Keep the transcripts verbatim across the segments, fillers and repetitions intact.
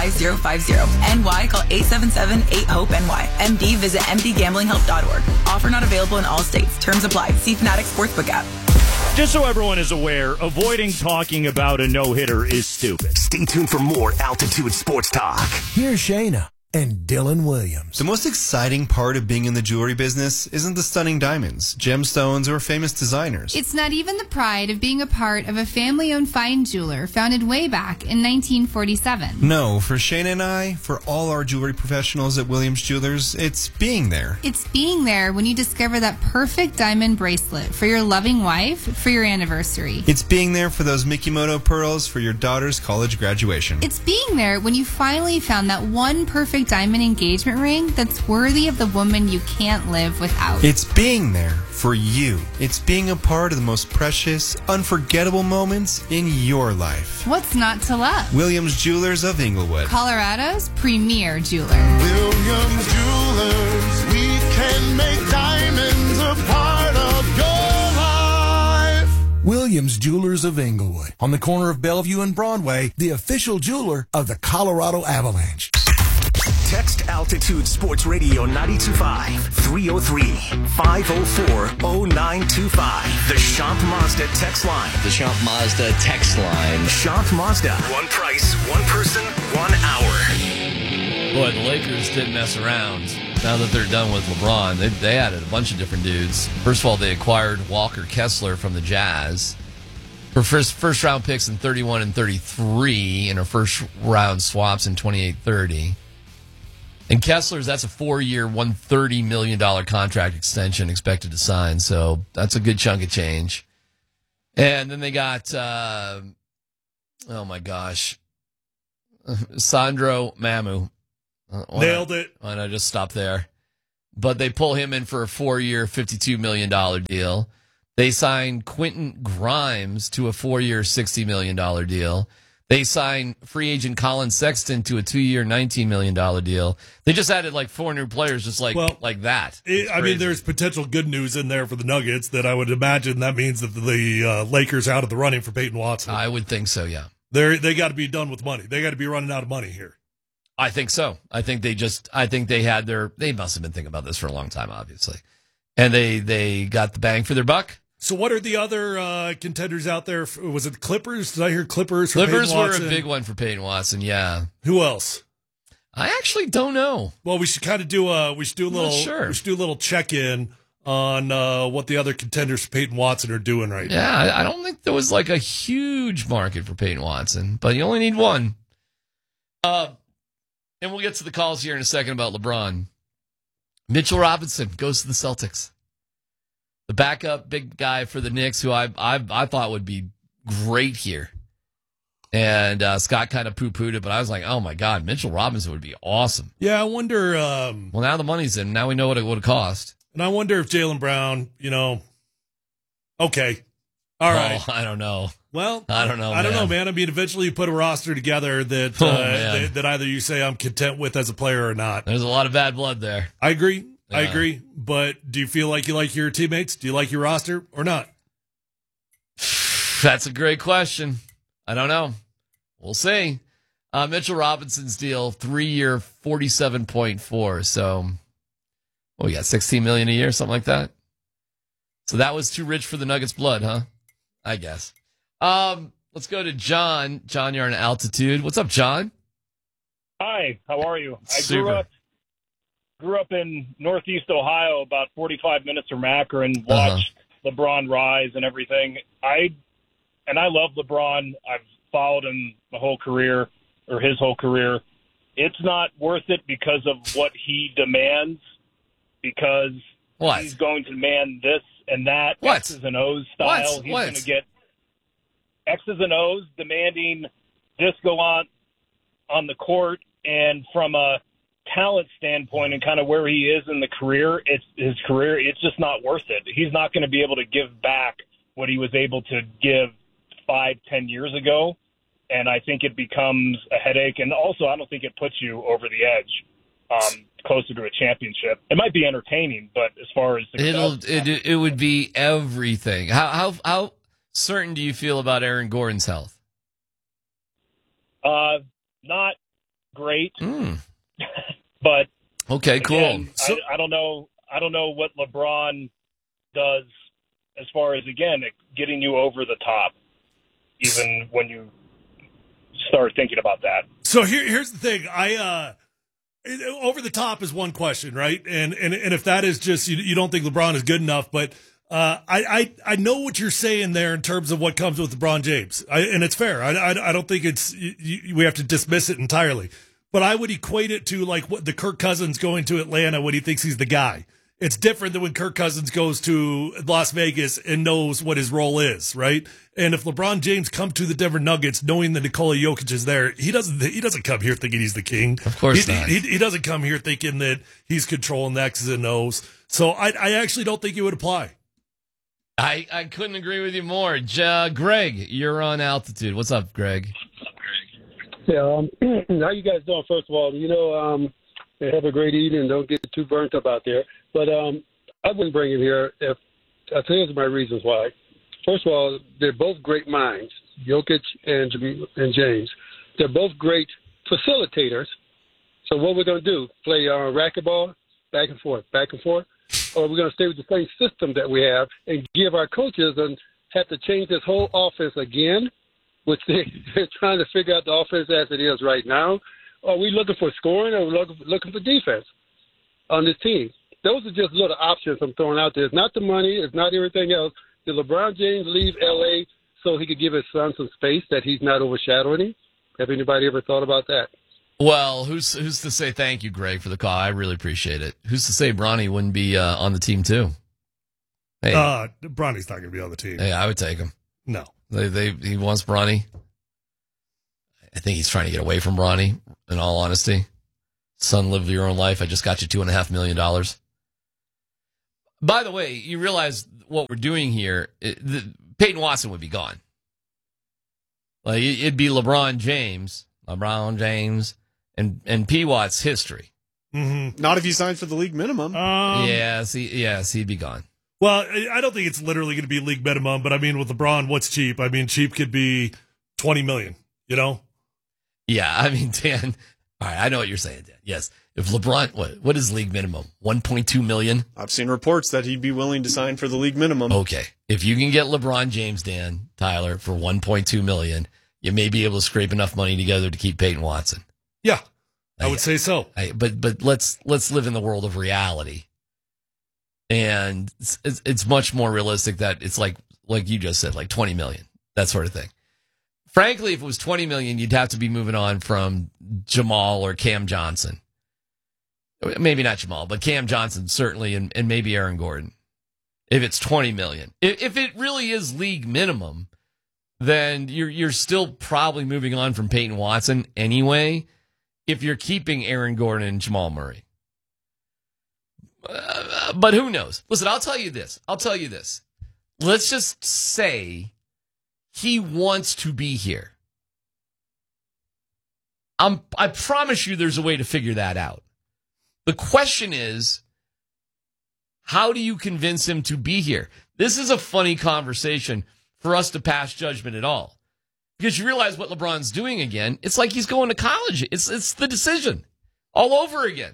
five zero five zero. N Y, call eight seven seven eight hope N Y. M D, visit m d gambling help dot org. Offer not available in all states. Terms apply. See Fanatics Sportsbook app. Just so everyone is aware, avoiding talking about a no-hitter is stupid. Stay tuned for more Altitude Sports Talk. Here's Shayna and Dylan Williams. The most exciting part of being in the jewelry business isn't the stunning diamonds, gemstones, or famous designers. It's not even the pride of being a part of a family-owned fine jeweler founded way back in nineteen forty-seven. No, for Shayna and I, for all our jewelry professionals at Williams Jewelers, it's being there. It's being there when you discover that perfect diamond bracelet for your loving wife for your anniversary. It's being there for those Mikimoto pearls for your daughter's college graduation. It's being there when you finally found that one perfect diamond engagement ring that's worthy of the woman you can't live without. It's being there for you. It's being a part of the most precious, unforgettable moments in your life. What's not to love? Williams Jewelers of Inglewood, Colorado's premier jeweler. Williams Jewelers, we can make diamonds a part of your life. Williams Jewelers of Inglewood, on the corner of Bellevue and Broadway, the official jeweler of the Colorado Avalanche. Text Altitude Sports Radio ninety-two point five, three oh three, five oh four, oh nine two five. The Shop Mazda text line. The Shop Mazda text line. Shop Mazda. One price, one person, one hour. Boy, the Lakers didn't mess around. Now that they're done with LeBron, they, they added a bunch of different dudes. First of all, they acquired Walker Kessler from the Jazz for first first round picks in thirty-one and thirty-three, and a first round swaps in twenty-eight thirty. And Kessler's, that's a four-year, one hundred thirty million dollars contract extension expected to sign, so that's a good chunk of change. And then they got, uh, oh my gosh, Sandro Mamu. Why Nailed not, it. Why not just stop there? But they pull him in for a four-year, fifty-two million dollars deal. They signed Quentin Grimes to a four-year, sixty million dollars deal. They signed free agent Colin Sexton to a two-year, nineteen million dollars deal. They just added like four new players just like well, like that. It, I mean, there's potential good news in there for the Nuggets that I would imagine that means that the uh, Lakers out of the running for Peyton Watson. I would think so, yeah. They they got to be done with money. They got to be running out of money here. I think so. I think they just, I think they had their, they must have been thinking about this for a long time, obviously. And they, they got the bang for their buck. So what are the other uh, contenders out there? Was it the Clippers? Did I hear Clippers? For Clippers Peyton were Watson? a big one for Peyton Watson, yeah. Who else? I actually don't know. Well, we should kind of do a, we should do a I'm little, not sure. we should do a little check-in on uh, what the other contenders for Peyton Watson are doing right yeah, now. Yeah, I don't think there was like a huge market for Peyton Watson, but you only need one. Uh, and we'll get to the calls here in a second about LeBron. Mitchell Robinson goes to the Celtics. The backup big guy for the Knicks, who I I, I thought would be great here. And uh, Scott kind of poo-pooed it, but I was like, oh, my God, Mitchell Robinson would be awesome. Yeah, I wonder. Um, well, now the money's in. Now we know what it would have cost. And I wonder if Jaylen Brown, you know, okay. All right. Oh, I don't know. Well, I don't know. I don't man. know, man. I mean, eventually you put a roster together that, Oh, uh, man. that that either you say I'm content with as a player or not. There's a lot of bad blood there. I agree. I Yeah. agree. But do you feel like you like your teammates? Do you like your roster or not? That's a great question. I don't know. We'll see. Uh, Mitchell Robinson's deal, three-year, forty-seven point four. So, oh, we got sixteen million dollars a year, something like that. So that was too rich for the Nuggets' blood, huh? I guess. Um, let's go to John. John, you're on Altitude. What's up, John? Hi, how are you? I Super. grew up grew up in Northeast Ohio, about forty-five minutes from Akron. Watched uh-huh. LeBron rise and everything. I and I love LeBron. I've followed him the whole career, or his whole career. It's not worth it because of what he demands. Because what? he's going to demand this and that, what? X's and O's style. What? He's what? going to get X's and O's, demanding this go on on the court. And from a talent standpoint and kind of where he is in the career, it's his career, it's just not worth it. He's not going to be able to give back what he was able to give five, ten years ago. And I think it becomes a headache. And also, I don't think it puts you over the edge, um, closer to a championship. It might be entertaining, but as far as success, It'll it it would be everything. How how how certain do you feel about Aaron Gordon's health? Uh, not great. Mm. But okay, cool. Again, So- I, I don't know. I don't know what LeBron does as far as again getting you over the top, even when you start thinking about that. So here, here's the thing. I uh, over the top is one question, right? And and and if that is just you, you don't think LeBron is good enough, but uh, I, I I know what you're saying there in terms of what comes with LeBron James, I, and it's fair. I, I I don't think it's you, you, we have to dismiss it entirely, but I would equate it to like what the Kirk Cousins going to Atlanta when he thinks he's the guy. It's different than when Kirk Cousins goes to Las Vegas and knows what his role is, right? And if LeBron James come to the Denver Nuggets knowing that Nikola Jokic is there, he doesn't he doesn't come here thinking he's the king. Of course he, not. He, he doesn't come here thinking that he's controlling the X's and O's. So I, I actually don't think it would apply. I, I couldn't agree with you more. J- Greg, you're on altitude. What's up, Greg? Yeah, um, how you guys doing? First of all, you know, um, have a great evening. Don't get too burnt up out there. But um, I wouldn't bring him here if I'll tell you my reasons why. First of all, they're both great minds, Jokic and and James. They're both great facilitators. So what we're going to do? Play uh, racquetball, back and forth, back and forth, or we're going to stay with the same system that we have and give our coaches and have to change this whole offense again, which they, they're trying to figure out the offense as it is right now. Are we looking for scoring or are we looking for, looking for defense on this team? Those are just little options I'm throwing out there. It's not the money. It's not everything else. Did LeBron James leave L A so he could give his son some space that he's not overshadowing him? Have anybody ever thought about that? Well, who's who's to say thank you, Greg, for the call? I really appreciate it. Who's to say Bronny wouldn't be uh, on the team too? Hey, Uh, Bronny's not going to be on the team. hey, I would take him. No. They they he wants Bronny. I think he's trying to get away from Bronny. In all honesty, son, live your own life. I just got you two and a half million dollars. By the way, you realize what we're doing here? It, the, Peyton Watson would be gone. Like it, it'd be LeBron James, LeBron James, and and P. Watt's history. Mm-hmm. Not if he signs for the league minimum. Um, yes, he, yes, he'd be gone. Well, I don't think it's literally going to be league minimum, but I mean, with LeBron, what's cheap? I mean, cheap could be twenty million. You know? Yeah, I mean, Dan. All right, I know what you're saying, Dan. Yes, if LeBron, what what is league minimum? one point two million. I've seen reports that he'd be willing to sign for the league minimum. Okay, if you can get LeBron James, Dan Tyler, for one point two million, you may be able to scrape enough money together to keep Peyton Watson. Yeah, I, I would say so. I, but but let's let's live in the world of reality, and it's, it's, it's much more realistic that it's like like you just said, like twenty million, that sort of thing. Frankly, if it was twenty million, you'd have to be moving on from Jamal or Cam Johnson. Maybe not Jamal, but Cam Johnson certainly, and, and maybe Aaron Gordon. If it's twenty million, if, if it really is league minimum, then you're you're still probably moving on from Peyton Watson anyway. If you're keeping Aaron Gordon and Jamal Murray, uh, but who knows? Listen, I'll tell you this. I'll tell you this. Let's just say he wants to be here. I'm, I promise you there's a way to figure that out. The question is, how do you convince him to be here? This is a funny conversation for us to pass judgment at all. Because you realize what LeBron's doing again. It's like he's going to college. It's it's the decision all over again.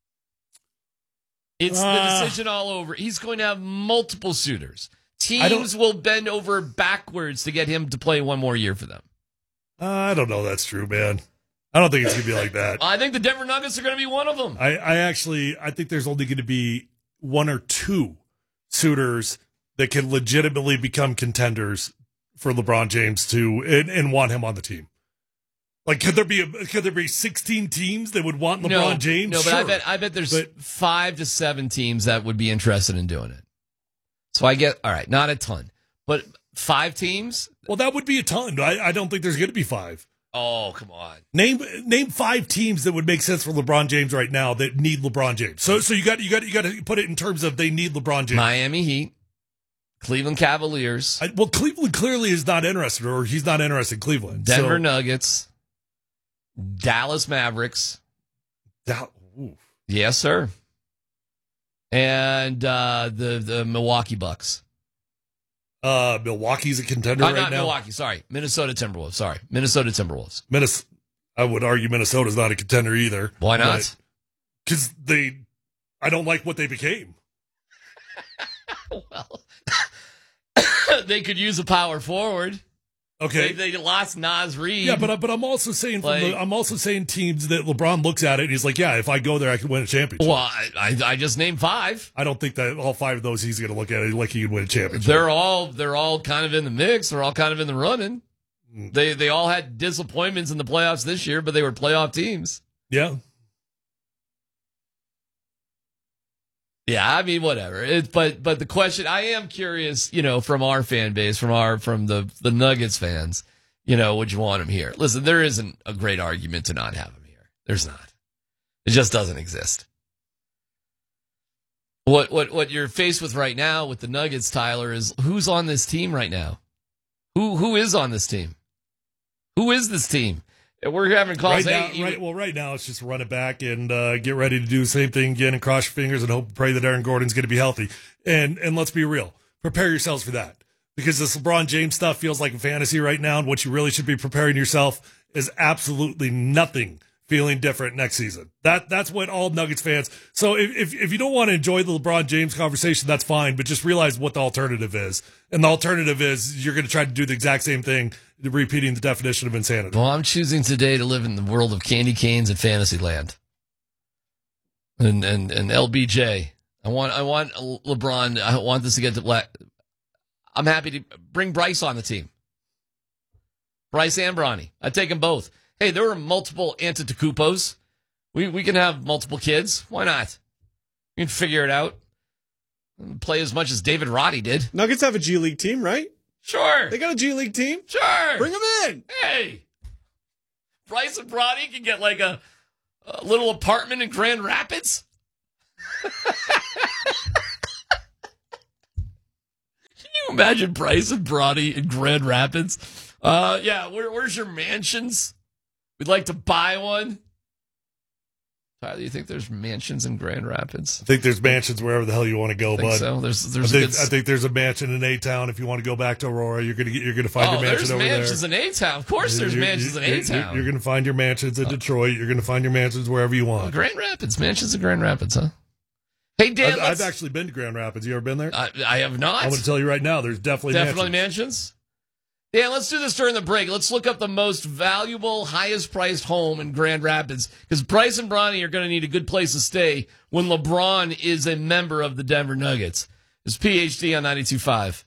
It's uh, the decision all over. He's going to have multiple suitors. Teams will bend over backwards to get him to play one more year for them. Uh, I don't know that's true, man. I don't think it's going to be like that. I think the Denver Nuggets are going to be one of them. I, I actually, I think there's only going to be one or two suitors that can legitimately become contenders for LeBron James to and, and want him on the team. Like, could there be a, could there be sixteen teams that would want LeBron no, James? No, but sure. I bet I bet there's but, five to seven teams that would be interested in doing it. So I get all right, not a ton, but five teams. Well, that would be a ton. I, I don't think there's going to be five. Oh, come on. Name name five teams that would make sense for LeBron James right now that need LeBron James. So so you got you got you got to put it in terms of they need LeBron James. Miami Heat, Cleveland Cavaliers. I, well, Cleveland clearly is not interested, or he's not interested in Cleveland. Denver so. Nuggets, Dallas Mavericks. Da- yes, sir. And uh, the the Milwaukee Bucks. Uh, Milwaukee's a contender uh, right not now. Milwaukee, sorry. Minnesota Timberwolves, sorry. Minnesota Timberwolves. Minnesota. I would argue Minnesota's not a contender either. Why not? Because they, I don't like what they became. Well, they could use a power forward. Okay, they, they lost Naz Reid. Yeah, but but I'm also saying from Like- the, I'm also saying teams that LeBron looks at it and he's like, yeah, if I go there, I can win a championship. Well, I, I, I just named five. I don't think that all five of those he's going to look at it like he could win a championship. They're all they're all kind of in the mix. They're all kind of in the running. Mm. They they all had disappointments in the playoffs this year, but they were playoff teams. Yeah. Yeah, I mean, whatever. It, but but the question, I am curious, you know, from our fan base, from our from the the Nuggets fans, you know, would you want him here? Listen, there isn't a great argument to not have him here. There's not. It just doesn't exist. What what what you're faced with right now with the Nuggets, Tyler, is who's on this team right now? Who who is on this team? Who is this team? We're having calls. Right now, hey, right, well, right now it's just run it back and uh, get ready to do the same thing again and cross your fingers and hope and pray that Aaron Gordon's going to be healthy. And and let's be real, prepare yourselves for that because this LeBron James stuff feels like a fantasy right now. And what you really should be preparing yourself is absolutely nothing feeling different next season. That that's what all Nuggets fans. So if if, if you don't want to enjoy the LeBron James conversation, that's fine. But just realize what the alternative is, and the alternative is you're going to try to do the exact same thing, repeating the definition of insanity. Well, I'm choosing today to live in the world of candy canes and Fantasyland. And and and L B J, I want I want LeBron. I want this to get to black. I'm happy to bring Bryce on the team. Bryce and Bronny. I'd take them both. Hey, there were multiple Antetokounmpos. We we can have multiple kids. Why not? We can figure it out. Play as much as David Roddy did. Nuggets have a G League team, right? Sure. They got a G League team? Sure. Bring them in. Hey. Bryce and Bronny can get like a, a little apartment in Grand Rapids. Can you imagine Bryce and Bronny in Grand Rapids? Uh, yeah, where, where's your mansions? We'd like to buy one. Tyler, do you think there's mansions in Grand Rapids? I think there's mansions wherever the hell you want to go, Think bud. so? There's- there's I, a think, good- I think there's a mansion in A-Town. If you want to go back to Aurora, you're gonna get, you're gonna find Oh, your mansion there's over mansions there. in A-Town. Of course there's You're- mansions in you're- A-Town. You're, you're gonna find your mansions in Detroit. You're gonna find your mansions wherever you want. Grand Rapids, mansions in Grand Rapids, huh? Hey, Dan, I've, let's- I've actually been to Grand Rapids. You ever been there? I, I have not. I'm going to tell you right now. There's definitely Definitely mansions. mansions. Dan, let's do this during the break. Let's look up the most valuable, highest priced home in Grand Rapids because Bryce and Bronny are going to need a good place to stay when LeBron is a member of the Denver Nuggets. It's P H D on ninety-two point five.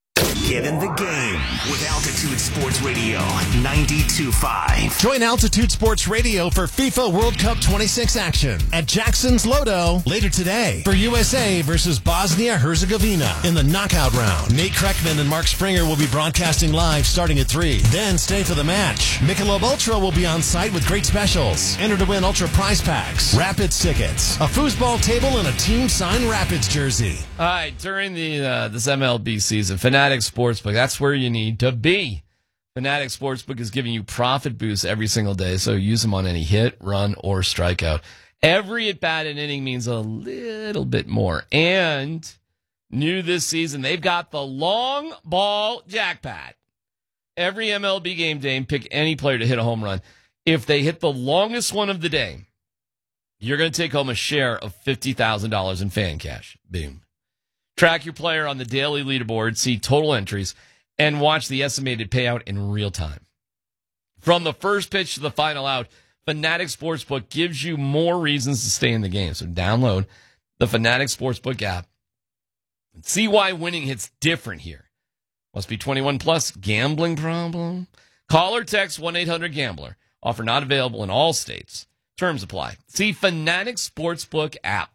Get in the game with Altitude Sports Radio ninety-two point five. Join Altitude Sports Radio for FIFA World Cup twenty-six action at Jackson's Lodo later today for U S A versus Bosnia-Herzegovina in the knockout round. Nate Kreckman and Mark Springer will be broadcasting live starting at three. Then stay for the match. Michelob Ultra will be on site with great specials. Enter to win Ultra prize packs, Rapids tickets, a foosball table, and a team signed Rapids jersey. All right, during the uh, this M L B season, Fanatics Sportsbook, that's where you need to be. Fanatics Sportsbook is giving you profit boosts every single day, so use them on any hit, run, or strikeout. Every at-bat and inning means a little bit more. And new this season, they've got the long ball jackpot. Every M L B game day, pick any player to hit a home run. If they hit the longest one of the day, you're going to take home a share of fifty thousand dollars in fan cash. Boom. Track your player on the daily leaderboard, see total entries, and watch the estimated payout in real time. From the first pitch to the final out, Fanatics Sportsbook gives you more reasons to stay in the game. So download the Fanatics Sportsbook app and see why winning hits different here. Must be twenty-one plus. Gambling problem? Call or text one eight hundred gambler. Offer not available in all states. Terms apply. See Fanatics Sportsbook app.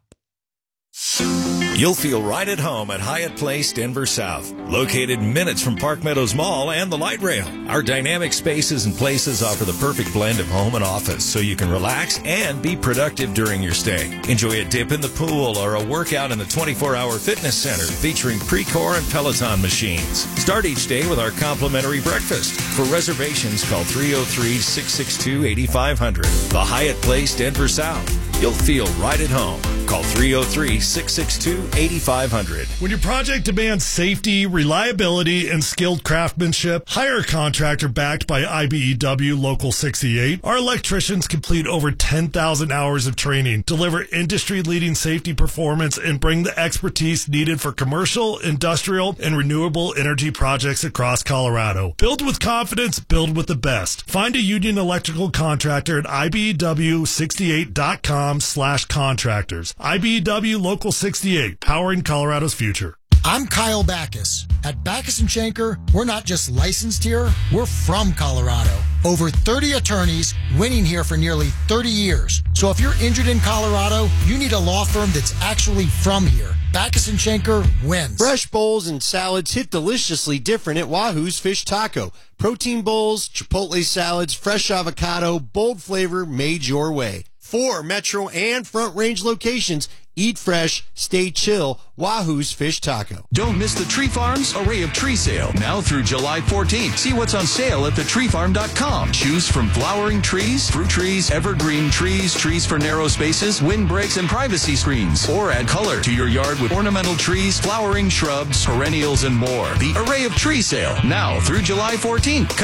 You'll feel right at home at Hyatt Place Denver South. Located minutes from Park Meadows Mall and the light rail. Our dynamic spaces and places offer the perfect blend of home and office so you can relax and be productive during your stay. Enjoy a dip in the pool or a workout in the twenty-four hour fitness center featuring Precor and Peloton machines. Start each day with our complimentary breakfast. For reservations, call three oh three, six six two, eight five zero zero. The Hyatt Place Denver South. You'll feel right at home. Call three oh three, six six two, eight five zero zero. When your project demands safety, reliability, and skilled craftsmanship, hire a contractor backed by I B E W Local sixty-eight. Our electricians complete over ten thousand hours of training, deliver industry-leading safety performance, and bring the expertise needed for commercial, industrial, and renewable energy projects across Colorado. Build with confidence, build with the best. Find a Union Electrical contractor at I B E W sixty-eight dot com slash contractors. I B E W Local sixty-eight, powering Colorado's future. I'm Kyle Backus. At Backus and Schenker, we're not just licensed here, we're from Colorado. Over thirty attorneys winning here for nearly thirty years. So if you're injured in Colorado, you need a law firm that's actually from here. Backus and Schenker wins. Fresh bowls and salads hit deliciously different at Wahoo's Fish Taco. Protein bowls, chipotle salads, fresh avocado, bold flavor made your way. Four Metro and Front Range locations. Eat fresh, stay chill. Wahoo's Fish Taco. Don't miss the Tree Farm's Array of Tree Sale, now through July fourteenth. See what's on sale at the tree farm dot com. Choose from flowering trees, fruit trees, evergreen trees, trees for narrow spaces, windbreaks, and privacy screens. Or add color to your yard with ornamental trees, flowering shrubs, perennials, and more. The Array of Tree Sale, now through July fourteenth.